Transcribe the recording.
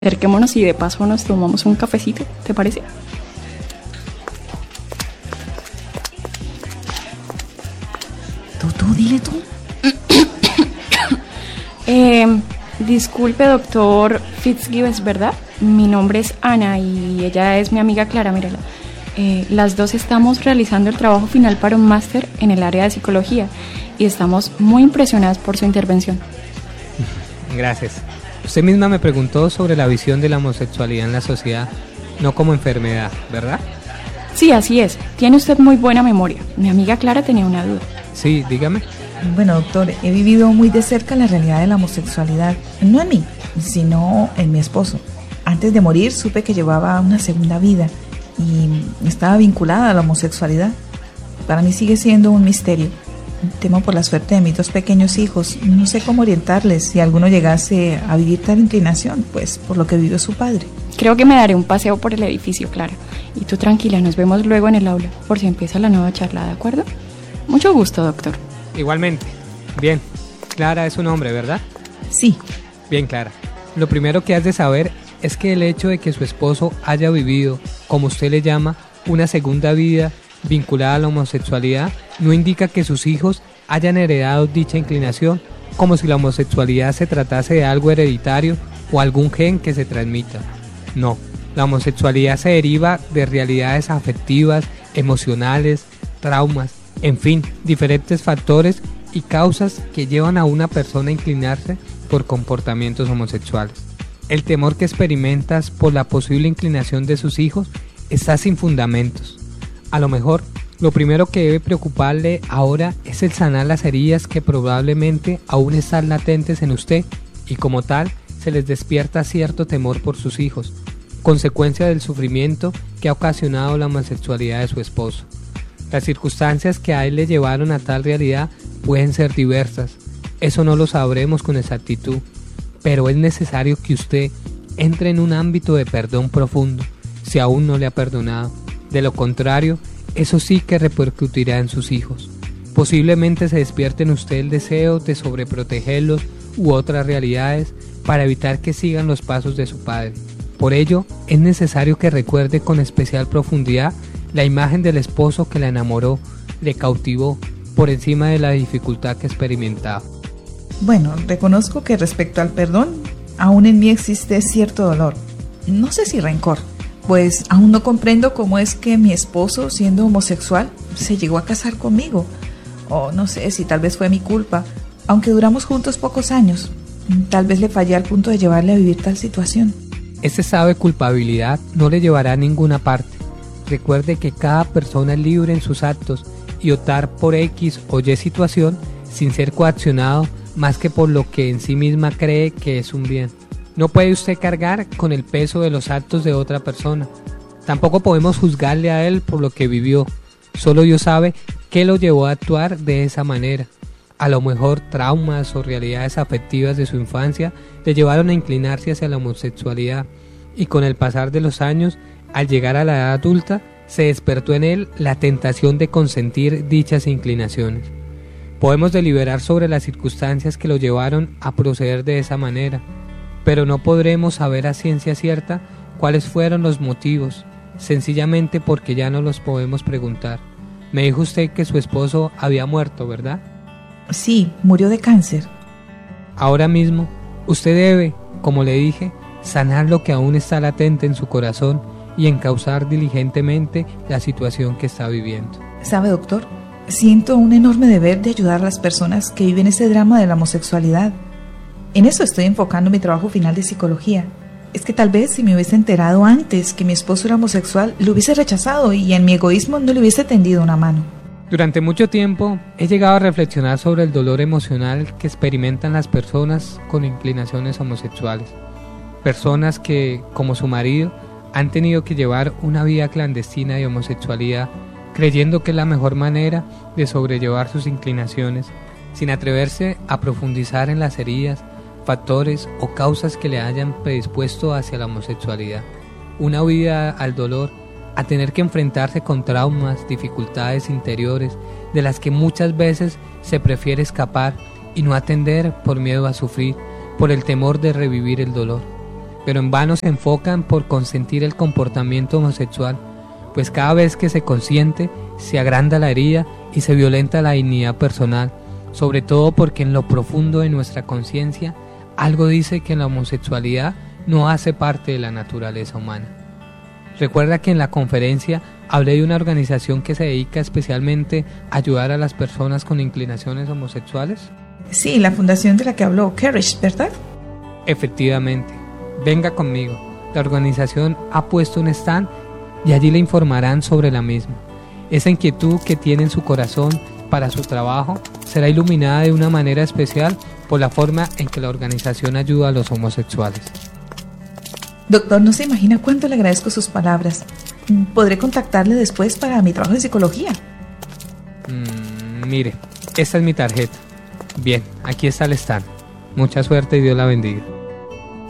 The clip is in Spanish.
Acerquémonos y de paso nos tomamos un cafecito, ¿te parece? Dile tú. Disculpe, doctor Fitzgibbons, ¿verdad? Mi nombre es Ana y ella es mi amiga Clara, mírala. Las dos estamos realizando el trabajo final para un máster en el área de psicología y estamos muy impresionadas por su intervención. Gracias. Usted misma me preguntó sobre la visión de la homosexualidad en la sociedad, no como enfermedad, ¿verdad? Sí, así es. Tiene usted muy buena memoria. Mi amiga Clara tenía una duda. Sí, dígame. Bueno, doctor, he vivido muy de cerca la realidad de la homosexualidad. No en mí, sino en mi esposo. Antes de morir supe que llevaba una segunda vida y estaba vinculada a la homosexualidad. Para mí sigue siendo un misterio. Temo por la suerte de mis dos pequeños hijos. No sé cómo orientarles si alguno llegase a vivir tal inclinación, pues por lo que vivió su padre. Creo que me daré un paseo por el edificio, Clara. Y tú tranquila, nos vemos luego en el aula, por si empieza la nueva charla, ¿de acuerdo? Mucho gusto, doctor. Igualmente. Bien. Clara es su nombre, ¿verdad? Sí. Bien, Clara. Lo primero que has de saber es que el hecho de que su esposo haya vivido, como usted le llama, una segunda vida vinculada a la homosexualidad, no indica que sus hijos hayan heredado dicha inclinación, como si la homosexualidad se tratase de algo hereditario o algún gen que se transmita. No, la homosexualidad se deriva de realidades afectivas, emocionales, traumas, en fin, diferentes factores y causas que llevan a una persona a inclinarse por comportamientos homosexuales. El temor que experimentas por la posible inclinación de sus hijos está sin fundamentos. A lo mejor, lo primero que debe preocuparle ahora es el sanar las heridas que probablemente aún están latentes en usted y como tal se les despierta cierto temor por sus hijos, consecuencia del sufrimiento que ha ocasionado la homosexualidad de su esposo. Las circunstancias que a él le llevaron a tal realidad pueden ser diversas, eso no lo sabremos con exactitud, pero es necesario que usted entre en un ámbito de perdón profundo, si aún no le ha perdonado. De lo contrario, eso sí que repercutirá en sus hijos. Posiblemente se despierte en usted el deseo de sobreprotegerlos u otras realidades para evitar que sigan los pasos de su padre. Por ello, es necesario que recuerde con especial profundidad la imagen del esposo que la enamoró, le cautivó, por encima de la dificultad que experimentaba. Bueno, reconozco que respecto al perdón, aún en mí existe cierto dolor. No sé si rencor, pues aún no comprendo cómo es que mi esposo, siendo homosexual, se llegó a casar conmigo. O no sé si tal vez fue mi culpa, aunque duramos juntos pocos años. Tal vez le fallé al punto de llevarle a vivir tal situación. Ese estado de culpabilidad no le llevará a ninguna parte. Recuerde que cada persona es libre en sus actos y optar por X o Y situación sin ser coaccionado más que por lo que en sí misma cree que es un bien. No puede usted cargar con el peso de los actos de otra persona. Tampoco podemos juzgarle a él por lo que vivió. Solo Dios sabe qué lo llevó a actuar de esa manera. A lo mejor traumas o realidades afectivas de su infancia le llevaron a inclinarse hacia la homosexualidad y con el pasar de los años, al llegar a la edad adulta, se despertó en él la tentación de consentir dichas inclinaciones. Podemos deliberar sobre las circunstancias que lo llevaron a proceder de esa manera, pero no podremos saber a ciencia cierta cuáles fueron los motivos, sencillamente porque ya no los podemos preguntar. Me dijo usted que su esposo había muerto, ¿verdad? Sí, murió de cáncer. Ahora mismo, usted debe, como le dije, sanar lo que aún está latente en su corazón y encauzar diligentemente la situación que está viviendo. ¿Sabe, doctor? Siento un enorme deber de ayudar a las personas que viven ese drama de la homosexualidad. En eso estoy enfocando mi trabajo final de psicología. Es que tal vez si me hubiese enterado antes que mi esposo era homosexual, lo hubiese rechazado y en mi egoísmo no le hubiese tendido una mano. Durante mucho tiempo he llegado a reflexionar sobre el dolor emocional que experimentan las personas con inclinaciones homosexuales. Personas que, como su marido, han tenido que llevar una vida clandestina de homosexualidad, creyendo que es la mejor manera de sobrellevar sus inclinaciones, sin atreverse a profundizar en las heridas, factores o causas que le hayan predispuesto hacia la homosexualidad. Una huida al dolor, a tener que enfrentarse con traumas, dificultades interiores, de las que muchas veces se prefiere escapar y no atender por miedo a sufrir, por el temor de revivir el dolor. pero en vano se enfocan por consentir el comportamiento homosexual, pues cada vez que se consiente, se agranda la herida y se violenta la dignidad personal, sobre todo porque en lo profundo de nuestra conciencia algo dice que la homosexualidad no hace parte de la naturaleza humana. Recuerda que en la conferencia hablé de una organización que se dedica especialmente a ayudar a las personas con inclinaciones homosexuales. Sí, la fundación de la que habló Courage, ¿verdad? Efectivamente. Venga conmigo. La organización ha puesto un stand y allí le informarán sobre la misma. Esa inquietud que tiene en su corazón para su trabajo será iluminada de una manera especial por la forma en que la organización ayuda a los homosexuales. Doctor, no se imagina cuánto le agradezco sus palabras. ¿Podré contactarle después para mi trabajo de psicología? Mire, esta es mi tarjeta. Bien, aquí está el stand. Mucha suerte y Dios la bendiga.